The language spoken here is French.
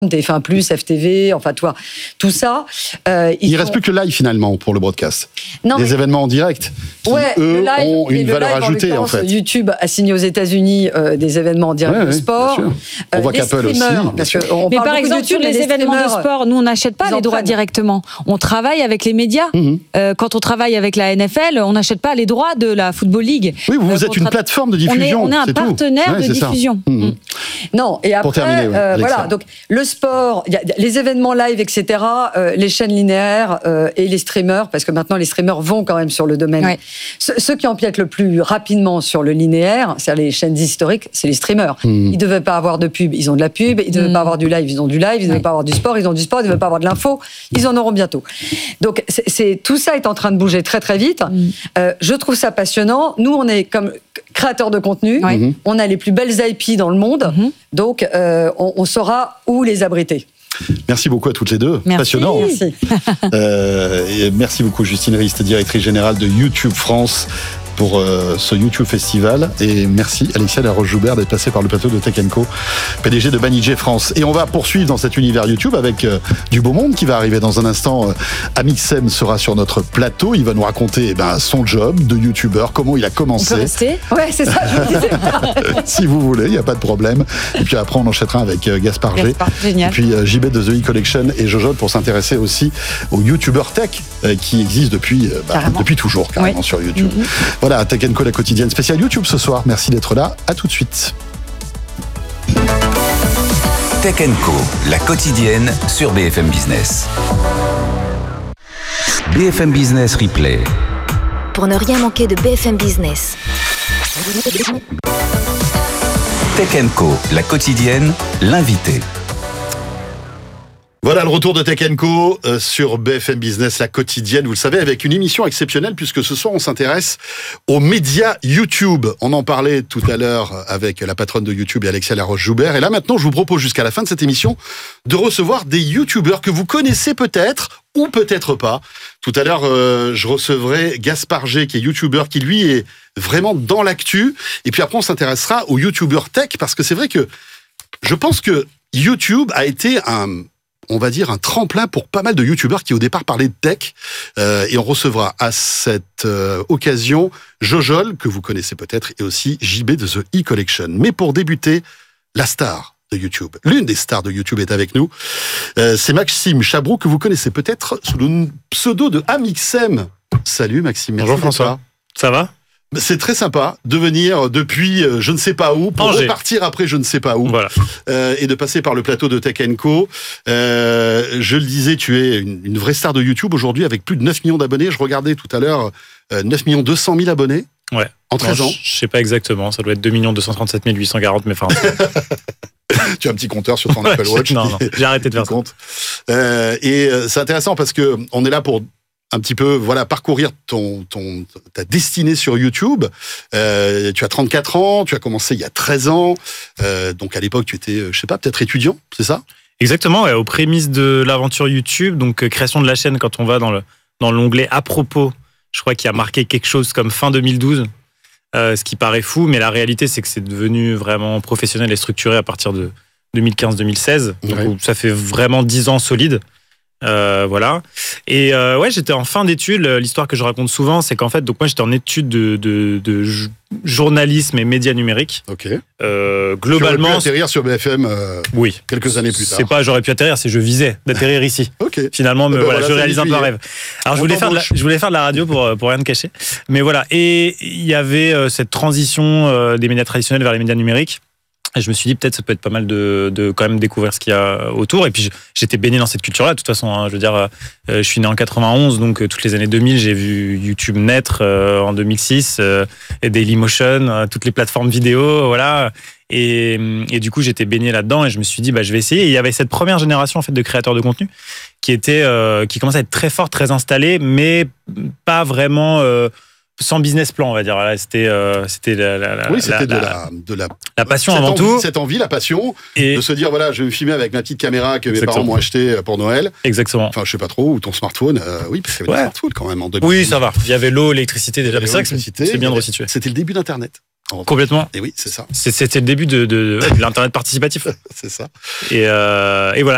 TF1+, FTV, enfin toi, tout ça. Il reste plus que le live finalement pour le broadcast. Les événements en direct qui, eux, ont une valeur ajoutée en fait. YouTube a signé aux États-Unis des événements en direct de sport. On voit qu'Apple aussi. Mais par exemple, sur les événements de sport, nous on n'achète pas les droits directement. On travaille avec les médias. Quand on travaille avec la NFL, on n'achète pas les droits de la Football League. Oui, vous êtes une plateforme de diffusion. On est un partenaire de diffusion. Non, et après, terminer, voilà, donc le sport, y a les événements live, etc., les chaînes linéaires et les streamers, parce que maintenant les streamers vont quand même sur le domaine. Ouais. Ceux qui empiètent le plus rapidement sur le linéaire, c'est-à-dire les chaînes historiques, c'est les streamers. Ils ne devaient pas avoir de pub, ils ont de la pub. Ils ne devaient pas avoir du live, ils ont du live. Ils ne devaient pas avoir du sport, ils ont du sport. Ils ne devaient pas avoir de l'info, ils en auront bientôt. Donc tout ça est en train de bouger très très vite. Je trouve ça passionnant. Nous, on est comme créateurs de contenu. On a les plus belles IP dans le monde. Donc, on saura où les abriter. Merci beaucoup à toutes les deux. Merci. Passionnant. Merci. Merci beaucoup Justine Rist, directrice générale de YouTube France, pour ce YouTube Festival. Et merci Alexia Laroche-Joubert d'être passée par le plateau de Tech & Co, PDG de Banijay France. Et on va poursuivre dans cet univers YouTube avec du beau monde qui va arriver dans un instant. Amixem sera sur notre plateau. Il va nous raconter son job de YouTuber, comment il a commencé. On peut rester ? Ouais, c'est ça, je vous disais. Si vous voulez, il n'y a pas de problème. Et puis après, on enchaînera avec Gaspard G. Génial. Et puis JB de The E-Collection et Jojo pour s'intéresser aussi aux YouTubers tech qui existent depuis toujours, carrément, sur YouTube. Voilà, Tech & Co, la quotidienne spéciale YouTube ce soir. Merci d'être là. À tout de suite. Tech & Co, la quotidienne sur BFM Business. BFM Business Replay. Pour ne rien manquer de BFM Business. Tech & Co, la quotidienne, l'invité. Voilà le retour de Tech & Co sur BFM Business, la quotidienne, vous le savez, avec une émission exceptionnelle puisque ce soir on s'intéresse aux médias YouTube. On en parlait tout à l'heure avec la patronne de YouTube et Alexia Laroche-Joubert. Et là maintenant, je vous propose jusqu'à la fin de cette émission de recevoir des YouTubeurs que vous connaissez peut-être ou peut-être pas. Tout à l'heure, je recevrai Gaspard G, qui est YouTuber, qui lui est vraiment dans l'actu. Et puis après, on s'intéressera aux YouTubers tech parce que c'est vrai que je pense que YouTube a été on va dire un tremplin pour pas mal de youtubeurs qui au départ parlaient de tech, et on recevra à cette occasion Jojol, que vous connaissez peut-être, et aussi JB de The E-Collection. Mais pour débuter, la star de YouTube, l'une des stars de YouTube est avec nous, c'est Maxime Chabrou, que vous connaissez peut-être sous le pseudo de Amixem. Salut Maxime, merci. Bonjour François, ça va ? C'est très sympa de venir depuis je ne sais pas où pour repartir après je ne sais pas où, voilà. Et de passer par le plateau de Tech & Co. Je le disais, tu es une vraie star de YouTube aujourd'hui avec plus de 9 millions d'abonnés. Je regardais tout à l'heure 9 200 000 abonnés. Ouais. En 13 ans. Je sais pas exactement, ça doit être 2 237 840, mais enfin. Tu as un petit compteur sur ton Apple Watch. Non, j'ai arrêté de faire ça. Et c'est intéressant parce que on est là pour un petit peu, parcourir ta destinée sur YouTube. Tu as 34 ans, tu as commencé il y a 13 ans. Donc, à l'époque, tu étais, je sais pas, peut-être étudiant, c'est ça ? Exactement, aux prémices de l'aventure YouTube. Donc, création de la chaîne, quand on va dans l'onglet à propos, je crois qu'il y a marqué quelque chose comme fin 2012. Ce qui paraît fou, mais la réalité, c'est que c'est devenu vraiment professionnel et structuré à partir de 2015-2016. Donc, ça fait vraiment 10 ans solides. Voilà. Et j'étais en fin d'études. L'histoire que je raconte souvent, c'est qu'en fait, donc moi j'étais en études de journalisme et médias numériques. Ok. Globalement, tu aurais pu atterrir sur BFM. Oui. Quelques années plus tard. C'est pas j'aurais pu atterrir, c'est je visais d'atterrir ici. Ok. Finalement, je réalise un peu un rêve. Alors je voulais faire de la radio pour rien te cacher. Mais voilà. Et il y avait cette transition des médias traditionnels vers les médias numériques. Et je me suis dit, peut-être, ça peut être pas mal de quand même découvrir ce qu'il y a autour. Et puis, j'étais baigné dans cette culture-là, de toute façon. Hein. Je veux dire, je suis né en 91, donc toutes les années 2000, j'ai vu YouTube naître en 2006, et Dailymotion, toutes les plateformes vidéo, voilà. Et du coup, j'étais baigné là-dedans et je me suis dit, je vais essayer. Et il y avait cette première génération, en fait, de créateurs de contenu qui commençait à être très fort, très installée, mais pas vraiment... sans business plan, on va dire. Là, c'était la passion avant tout. Cette envie, la passion, de se dire, je vais me filmer avec ma petite caméra que mes parents m'ont acheté pour Noël. Exactement. Enfin, je sais pas trop, ou ton smartphone. Oui, parce qu'il y avait des smartphones quand même en 2000. Oui, ça va. Il y avait l'eau, l'électricité déjà. C'est vrai que c'est bien de resituer. C'était le début d'Internet. Complètement. Et oui, c'est ça. C'était le début de l'Internet participatif. C'est ça. Et voilà.